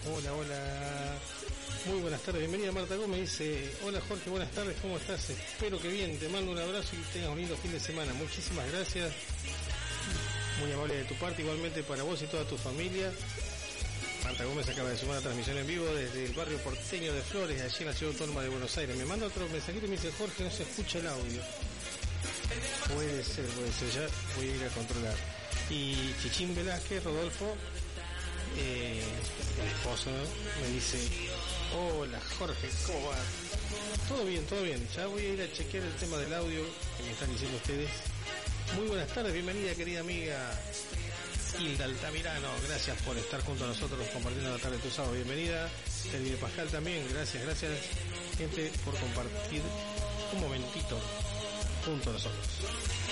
Hola, hola. Muy buenas tardes. Bienvenida Marta Gómez. Dice, hola Jorge, buenas tardes. ¿Cómo estás? Espero que bien. Te mando un abrazo y tengas un lindo fin de semana. Muchísimas gracias. Muy amable de tu parte. Igualmente para vos y toda tu familia. Marta Gómez acaba de sumar una transmisión en vivo desde el barrio porteño de Flores, allí en la ciudad autónoma de Buenos Aires. Me manda otro mensajito y me dice, Jorge, no se escucha el audio. Puede ser, ya voy a ir a controlar. Y Chichín Velázquez, Rodolfo, el esposo, me dice, hola Jorge, ¿cómo va? Todo bien, ya voy a ir a chequear el tema del audio que me están diciendo ustedes. Muy buenas tardes, bienvenida querida amiga Hilda Altamirano, gracias por estar junto a nosotros compartiendo la tarde de tu sábado, bienvenida. Elvira Pascal también, gracias gente por compartir un momentito junto a nosotros.